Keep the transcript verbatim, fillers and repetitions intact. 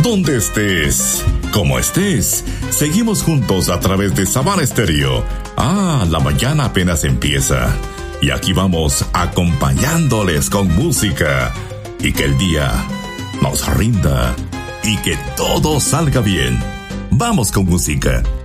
donde estés, como estés, seguimos juntos a través de Sabana Estéreo. Ah, la mañana apenas empieza. Y aquí vamos acompañándoles con música. Y que el día nos rinda. Y que todo salga bien. Vamos con música.